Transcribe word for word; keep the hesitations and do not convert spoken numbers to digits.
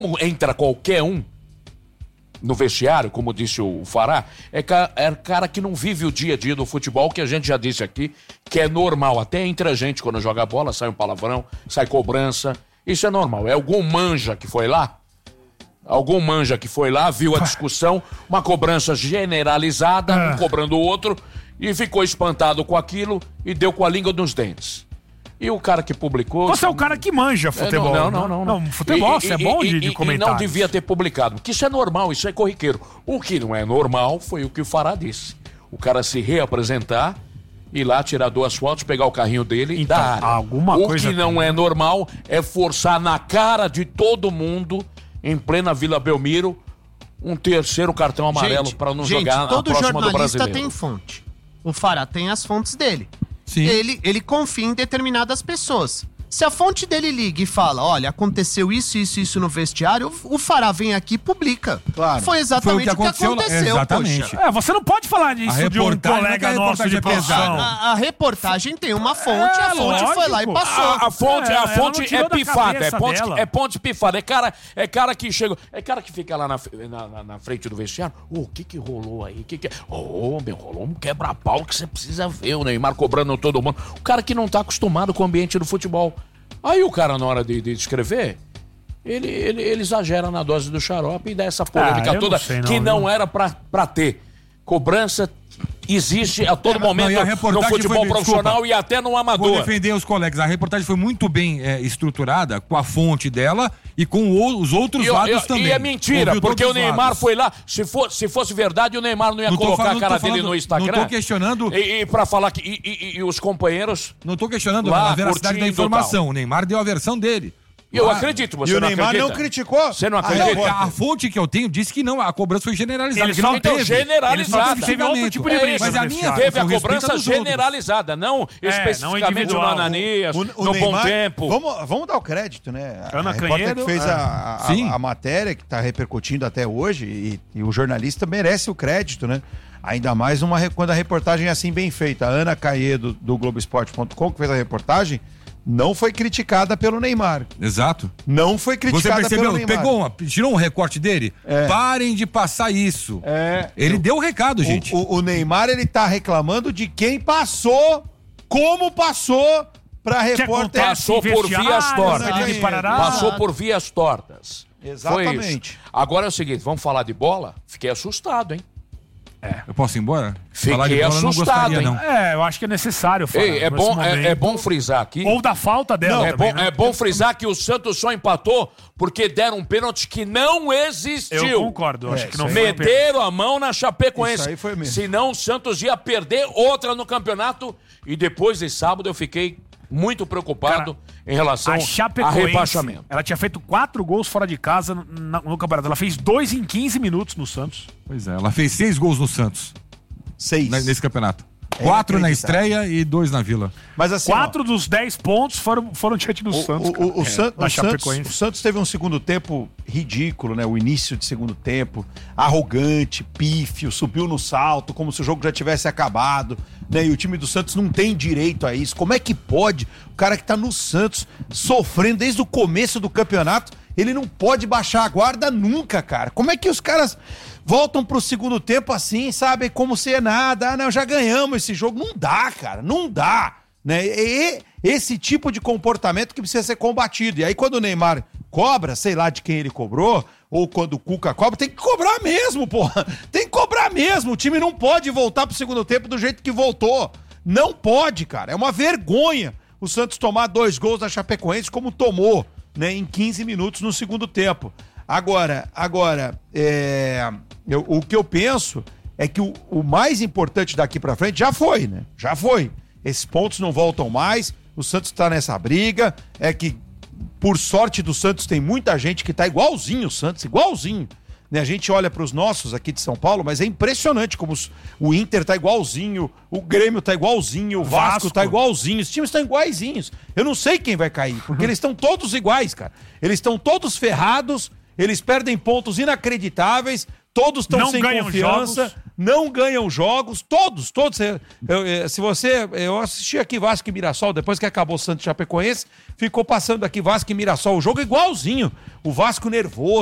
entra qualquer um no vestiário, como disse o Fará, é cara, é cara que não vive o dia a dia do futebol, que a gente já disse aqui, que é normal. Até entre a gente, quando joga bola, sai um palavrão, sai cobrança. Isso é normal. É algum manja que foi lá, algum manja que foi lá, viu a discussão, uma cobrança generalizada, um cobrando o outro, e ficou espantado com aquilo e deu com a língua nos dentes. E o cara que publicou... Você é o cara que manja futebol. Não, não, não. não, não. não futebol, e, você é e, bom e, de, de comentar. E não devia ter publicado, porque isso é normal, isso é corriqueiro. O que não é normal foi o que o Fará disse. O cara se reapresentar, ir lá, tirar duas fotos, pegar o carrinho dele e então, dar. Alguma o coisa que não tem. é normal é forçar na cara de todo mundo, em plena Vila Belmiro, um terceiro cartão amarelo para não gente, jogar a próxima do brasileiro. Todo jornalista tem fonte. O Fará tem as fontes dele. Sim. Ele, ele confia em determinadas pessoas. Se a fonte dele liga e fala, olha, aconteceu isso, isso, isso no vestiário, o Fará vem aqui e publica. Claro. Foi exatamente Foi o que aconteceu, o que aconteceu, exatamente. poxa. É, você não pode falar disso de um colega nosso de profissão. A, a reportagem tem uma fonte, É, a fonte lógico. foi lá e passou. A, a fonte, É, a ela fonte não tirou é da pifada, é cabeça ponte, dela. é ponte pifada, é cara, é cara que chega, é cara que fica lá na, na, na- na frente do vestiário, o que que rolou aí, que que ô, meu, rolou um quebra-pau que você precisa ver, o Neymar cobrando todo mundo, o cara que não tá acostumado com o ambiente do futebol. Aí o cara, na hora de, de escrever, ele, ele, ele exagera na dose do xarope e dá essa polêmica Ah, eu toda não sei não, que não viu? era pra, pra ter. Cobrança existe a todo É, não, momento e a no reportagem futebol foi- profissional desculpa. e até no Vou amador. defender os colegas. A reportagem foi muito bem é, estruturada, com a fonte dela e com o- os outros E, eu- lados eu- também. e é mentira, Ouviu porque o todos os Neymar lados. foi lá, se, for, se fosse verdade, o Neymar não ia Não tô colocar falando- a cara tô falando- dele no Instagram. não tô questionando- E, e pra falar que. E, e- e os companheiros. Não tô questionando Lá, a veracidade da curtindo e informação. O Neymar deu a versão dele. Eu Claro. acredito, você E o não Neymar acredita? não criticou? Você não Ah, acredita? não, A, a fonte que eu tenho disse que não, a cobrança foi generalizada. Eles que não não então, teve. generalizada. Eles não Teve outro tipo de É briga isso, mas no a minha vestiário. Teve a foi respeito cobrança dos outros. generalizada, não não especificamente individual. no Ananias, O- o no Bom Neymar- Tempo. Vamos, vamos dar o crédito, né? A Ana repórter Canhedo, que fez é. a, a- Sim. a matéria, que está repercutindo até hoje, e, e o jornalista merece o crédito, né? Ainda mais uma, re- quando a reportagem é assim bem feita. A Ana Canhedo, do Globo Esporte ponto com, que fez a reportagem, não foi criticada pelo Neymar. Exato. Não foi Você criticada pelo percebeu? Neymar. Pegou uma, tirou um recorte dele? É. Parem de passar isso. É. Ele deu o recado, gente. O, o- o Neymar, ele tá reclamando de quem passou, como passou pra Que repórter. acontece Passou em por vestiário, vias tortas. parará, parará. Passou por vias tortas. Foi Exatamente. isso. Agora é o seguinte, vamos falar de bola? Fiquei assustado, hein? Eu posso ir embora? Fiquei Falar de bola eu não assustado, gostaria, hein? não. É, eu acho que é necessário falar. Ei, é nesse bom, é, momento. é bom frisar aqui. Ou da falta dela é, também, bom, né? é bom frisar que o Santos só empatou porque deram um pênalti que não existiu. Eu concordo, eu acho É, que não isso foi aí um pênalti. Meteram a mão na Chapecoense. Isso aí foi mesmo. Senão o Santos ia perder outra no campeonato. E depois de sábado eu fiquei muito preocupado em relação A a Chapecoense, rebaixamento. ela tinha feito quatro gols fora de casa no, na- no campeonato. Ela fez dois em quinze minutos no Santos. Pois é, ela fez seis gols no Santos, Seis. né, nesse campeonato. Quatro na inacreditável. estreia e dois na Vila. Mas assim, ó, Quatro dos dez pontos foram, foram diante do O, Santos. o- cara. o- o É, San- da o Santos, Chapecoense. o Santos teve um segundo tempo ridículo, né? O início de segundo tempo, arrogante, pífio, subiu no salto, como se o jogo já tivesse acabado, né? E o time do Santos não tem direito a isso. Como é que pode o cara que tá no Santos sofrendo desde o começo do campeonato, ele não pode baixar a guarda nunca, cara? Como é que os caras voltam pro segundo tempo assim, sabe? Como se é nada. Ah, não, já ganhamos esse jogo. Não dá, cara, não dá. Né? E esse tipo de comportamento que precisa ser combatido. E aí, quando o Neymar cobra, sei lá de quem ele cobrou, ou quando o Cuca cobra, tem que cobrar mesmo, porra. Tem que cobrar mesmo. O time não pode voltar pro segundo tempo do jeito que voltou. Não pode, cara. É uma vergonha o Santos tomar dois gols da Chapecoense como tomou, né, em quinze minutos no segundo tempo. Agora, agora, é, eu- o que eu penso é que o, o mais importante daqui pra frente já foi, né? Já foi. Esses pontos não voltam mais, o Santos tá nessa briga, é que, por sorte do Santos, tem muita gente que tá igualzinho o Santos, igualzinho. Né? A gente olha pros nossos aqui de São Paulo, mas é impressionante como os- o Inter tá igualzinho, o Grêmio tá igualzinho, o Vasco, Vasco. tá igualzinho, os times estão iguaizinhos. Eu não sei quem vai cair, porque eles estão todos iguais, cara. Eles estão todos ferrados, eles perdem pontos inacreditáveis, todos estão Não sem ganham confiança, jogos. não ganham jogos, todos, todos. Eu, eu, se você, eu assisti aqui Vasco e Mirassol, depois que acabou o Santos e Chapecoense, ficou passando aqui Vasco e Mirassol, o jogo igualzinho, o Vasco nervoso.